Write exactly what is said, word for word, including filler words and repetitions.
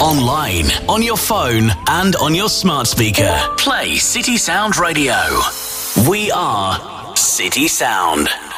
Online, on your phone, and on your smart speaker. Play City Sound Radio. We are City Sound.